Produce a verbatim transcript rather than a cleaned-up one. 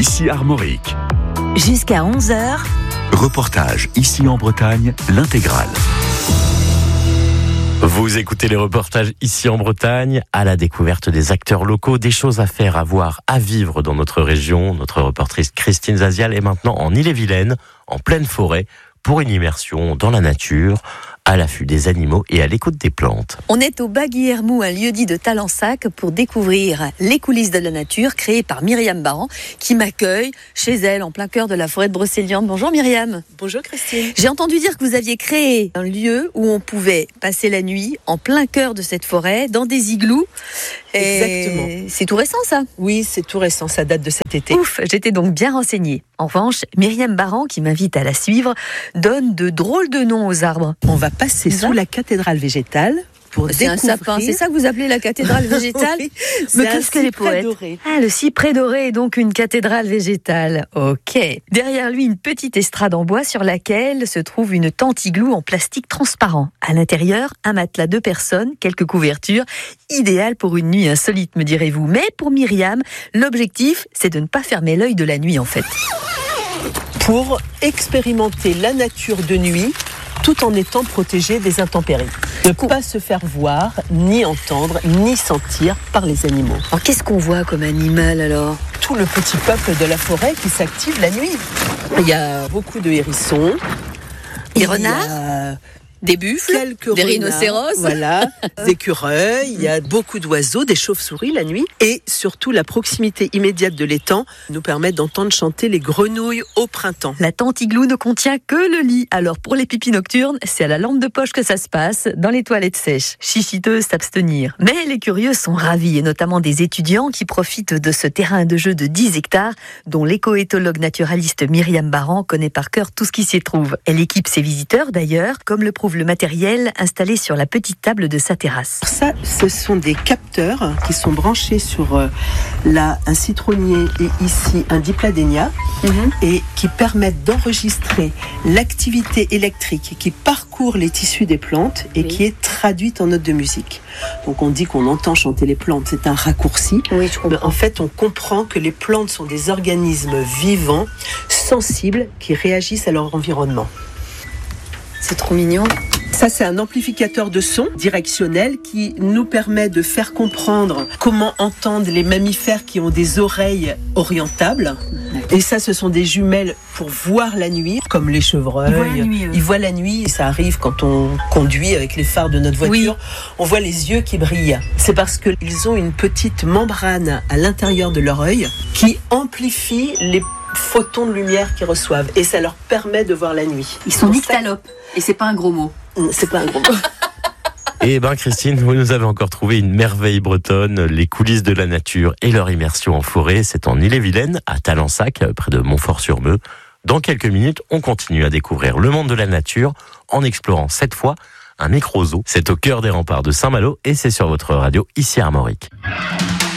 ici Armorique. Jusqu'à onze heures. Reportage ici en Bretagne, l'intégrale. Vous écoutez les reportages ici en Bretagne, à la découverte des acteurs locaux, des choses à faire, à voir, à vivre dans notre région. Notre reportrice Christine Zazial est maintenant en Ille-et-Vilaine, en pleine forêt, pour une immersion dans la nature, à l'affût des animaux et à l'écoute des plantes. On est au Bas-Guillermou, un lieu-dit de Talensac, pour découvrir les coulisses de la nature créées par Myriam Baran, qui m'accueille chez elle, en plein cœur de la forêt de Brocéliande. Bonjour Myriam. Bonjour Christine. J'ai entendu dire que vous aviez créé un lieu où on pouvait passer la nuit en plein cœur de cette forêt, dans des igloos. Exactement. Et c'est tout récent ça ? Oui, c'est tout récent, ça date de cet été. Ouf, j'étais donc bien renseignée. En revanche, Myriam Baran, qui m'invite à la suivre, donne de drôles de noms aux arbres. On va passer sous la cathédrale végétale pour C'est découvrir... un sapin, c'est ça que vous appelez la cathédrale végétale ? Oui, Mais c'est qu'est-ce un qu'elle est cyprès poète. doré. Ah, le cyprès doré est donc une cathédrale végétale. Ok. Derrière lui, une petite estrade en bois sur laquelle se trouve une tente igloo en plastique transparent. À l'intérieur, un matelas deux personnes, quelques couvertures, idéal pour une nuit insolite, me direz-vous. Mais pour Myriam, l'objectif, c'est de ne pas fermer l'œil de la nuit, en fait. Pour expérimenter la nature de nuit, tout en étant protégé des intempéries. Ne pas se faire voir, ni entendre, ni sentir par les animaux. Alors, qu'est-ce qu'on voit comme animal, alors ? Tout le petit peuple de la forêt qui s'active la nuit. Il y a beaucoup de hérissons. Des Il y a renards ? Des buffles ? Quelques Des renards, rhinocéros ? voilà, des écureuils, il y a beaucoup d'oiseaux, des chauves-souris la nuit. Et surtout, la proximité immédiate de l'étang nous permet d'entendre chanter les grenouilles au printemps. La tente igloo ne contient que le lit. Alors pour les pipis nocturnes, c'est à la lampe de poche que ça se passe, dans les toilettes sèches. Chichiteuse, s'abstenir. Mais les curieux sont ravis, et notamment des étudiants qui profitent de ce terrain de jeu de dix hectares, dont l'éco-éthologue naturaliste Myriam Baran connaît par cœur tout ce qui s'y trouve. Elle équipe ses visiteurs d'ailleurs, comme le prouve le matériel installé sur la petite table de sa terrasse. Ça, ce sont des capteurs qui sont branchés sur euh, là, un citronnier et ici un dipladénia, mm-hmm. et qui permettent d'enregistrer l'activité électrique qui parcourt les tissus des plantes et oui. qui est traduite en notes de musique. Donc on dit qu'on entend chanter les plantes, c'est un raccourci. Oui, je comprends. Mais en fait, on comprend que les plantes sont des organismes vivants, sensibles, qui réagissent à leur environnement. C'est trop mignon. Ça, c'est un amplificateur de son directionnel qui nous permet de faire comprendre comment entendent les mammifères qui ont des oreilles orientables. Et ça, ce sont des jumelles pour voir la nuit, comme les chevreuils. Ils voient la nuit. Ils voient la nuit. Ça arrive quand on conduit avec les phares de notre voiture. Oui. On voit les yeux qui brillent. C'est parce qu'ils ont une petite membrane à l'intérieur de leur œil qui amplifie les photons de lumière qu'ils reçoivent. Et ça leur permet de voir la nuit. Ils sont nyctalopes. Et c'est pas un gros mot. C'est pas un gros mot. Eh ben Christine, vous nous avez encore trouvé une merveille bretonne, les coulisses de la nature et leur immersion en forêt. C'est en Ille-et-Vilaine, à Talensac, près de Montfort-sur-Meux. Dans quelques minutes, on continue à découvrir le monde de la nature en explorant cette fois un micro-zoo. C'est au cœur des remparts de Saint-Malo et c'est sur votre radio ici à Armorique.